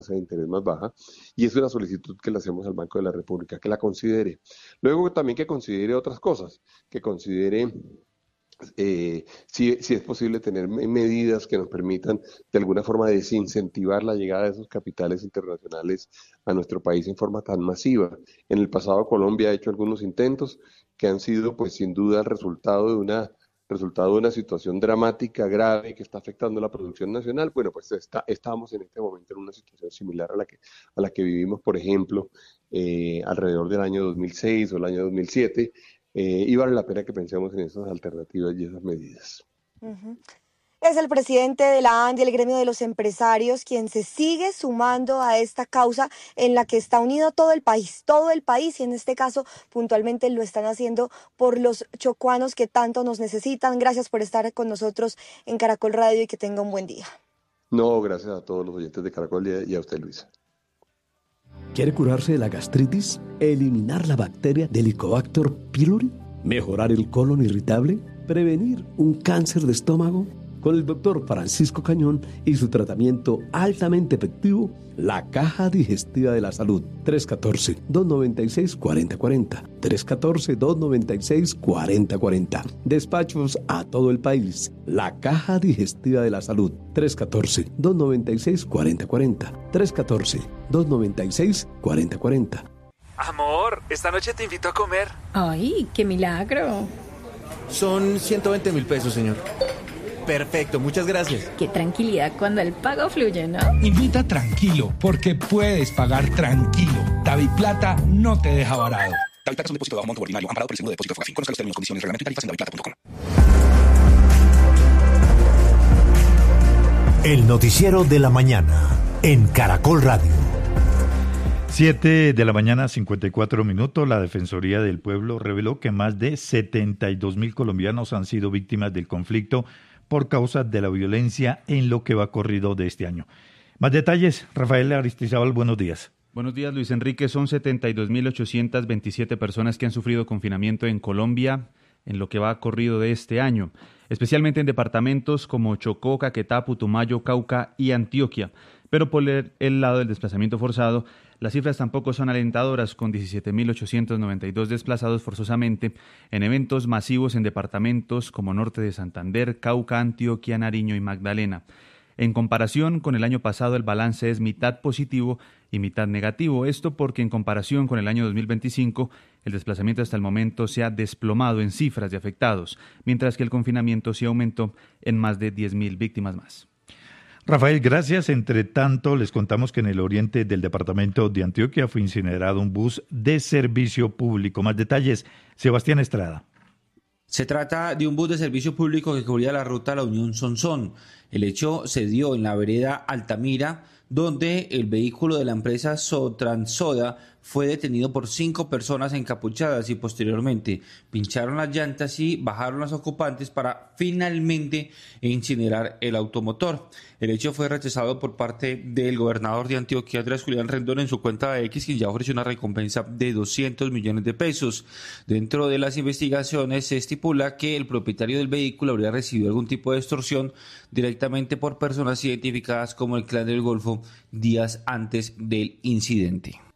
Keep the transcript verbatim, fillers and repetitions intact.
de interés más baja, y es una solicitud que le hacemos al Banco de la República, que la considere. Luego también que considere otras cosas, que considere eh, si, si es posible tener me- medidas que nos permitan de alguna forma desincentivar la llegada de esos capitales internacionales a nuestro país en forma tan masiva. En el pasado Colombia ha hecho algunos intentos que han sido pues sin duda el resultado de una resultado de una situación dramática, grave, que está afectando la producción nacional. Bueno, pues está, estamos en este momento en una situación similar a la que, a la que vivimos, por ejemplo, eh, alrededor del año dos mil seis o el año dos mil siete, eh, y vale la pena que pensemos en esas alternativas y esas medidas. Ujú. Es el presidente de la ANDI, el gremio de los empresarios, quien se sigue sumando a esta causa en la que está unido todo el país, todo el país, y en este caso puntualmente lo están haciendo por los chocuanos que tanto nos necesitan. Gracias por estar con nosotros en Caracol Radio y que tenga un buen día. No, gracias a todos los oyentes de Caracol y a, y a usted, Luisa. ¿Quiere curarse de la gastritis? ¿Eliminar la bacteria del Helicobacter pylori? ¿Mejorar el colon irritable? ¿Prevenir un cáncer de estómago? Con el doctor Francisco Cañón y su tratamiento altamente efectivo, la Caja Digestiva de la Salud. tres uno cuatro, dos nueve seis, cuatro cero cuatro cero. tres uno cuatro, dos nueve seis, cuatro cero cuatro cero. Despachos a todo el país. La Caja Digestiva de la Salud. tres uno cuatro, dos nueve seis, cuatro cero cuatro cero. tres uno cuatro, dos nueve seis, cuatro cero cuatro cero. Amor, esta noche te invito a comer. ¡Ay, qué milagro! Son ciento veinte mil pesos, señor. Perfecto, muchas gracias. Qué tranquilidad cuando el pago fluye, ¿no? Invita tranquilo, porque puedes pagar tranquilo. DaviPlata no te deja varado. DaviPlata es un depósito de bajo monto ordinario amparado por el seguro de depósito Fogafín. Conozca los términos, condiciones, reglamento y tarifas en daviplata punto com. El noticiero de la mañana en Caracol Radio. Siete de la mañana, cincuenta y cuatro minutos. La Defensoría del Pueblo reveló que más de setenta y dos mil colombianos han sido víctimas del conflicto por causa de la violencia en lo que va corrido de este año. Más detalles, Rafael Aristizábal, buenos días. Buenos días, Luis Enrique. Son setenta y dos mil ochocientas veintisiete personas que han sufrido confinamiento en Colombia en lo que va corrido de este año, especialmente en departamentos como Chocó, Caquetá, Putumayo, Cauca y Antioquia. Pero por el, el lado del desplazamiento forzado, las cifras tampoco son alentadoras, con diecisiete mil ochocientos noventa y dos desplazados forzosamente en eventos masivos en departamentos como Norte de Santander, Cauca, Antioquia, Nariño y Magdalena. En comparación con el año pasado, el balance es mitad positivo y mitad negativo. Esto porque en comparación con el año dos mil veinticinco, el desplazamiento hasta el momento se ha desplomado en cifras de afectados, mientras que el confinamiento sí aumentó en más de diez mil víctimas más. Rafael, gracias. Entre tanto, les contamos que en el oriente del departamento de Antioquia fue incinerado un bus de servicio público. Más detalles, Sebastián Estrada. Se trata de un bus de servicio público que cubría la ruta La Unión Sonsón. El hecho se dio en la vereda Altamira, donde el vehículo de la empresa Sotransoda fue detenido por cinco personas encapuchadas y posteriormente pincharon las llantas y bajaron las ocupantes para finalmente incinerar el automotor. El hecho fue rechazado por parte del gobernador de Antioquia, Andrés Julián Rendón, en su cuenta de X, quien ya ofreció una recompensa de doscientos millones de pesos. Dentro de las investigaciones se estipula que el propietario del vehículo habría recibido algún tipo de extorsión directamente por personas identificadas como el Clan del Golfo días antes del incidente.